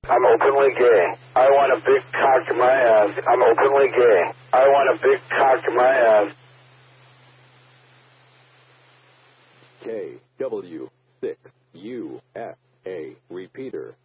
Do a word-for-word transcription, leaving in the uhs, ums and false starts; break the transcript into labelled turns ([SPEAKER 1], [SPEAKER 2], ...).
[SPEAKER 1] I'm openly gay. I want a big cock in my ass. I'm openly gay. I want a big cock in my ass.
[SPEAKER 2] K W six U F A. Repeater.